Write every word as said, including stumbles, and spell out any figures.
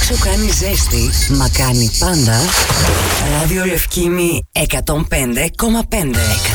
έξω κάνει ζέστη, μα κάνει πάντα. Ράδιο Λευκήμη εκατόν πέντε κόμμα πέντε.